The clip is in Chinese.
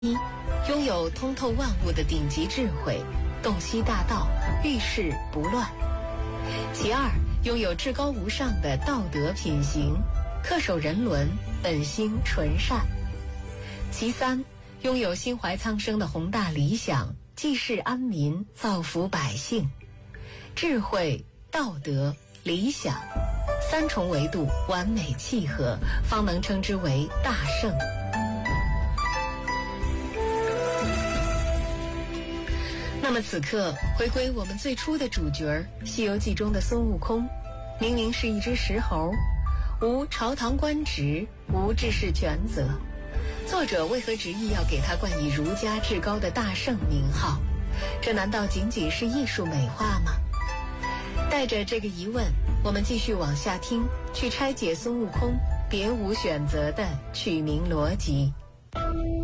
一，拥有通透万物的顶级智慧，洞悉大道，遇事不乱。其二，拥有至高无上的道德品行，恪守人伦，本心纯善。其三，拥有心怀苍生的宏大理想，济世安民，造福百姓。智慧、道德、理想三重维度完美契合，方能称之为大圣。那么此刻回归我们最初的主角《西游记》中的孙悟空，明明是一只石猴，无朝堂官职，无治世权责，作者为何执意要给他冠以儒家至高的大圣名号？这难道仅仅是艺术美化吗？带着这个疑问，我们继续往下听，去拆解孙悟空别无选择的取名逻辑。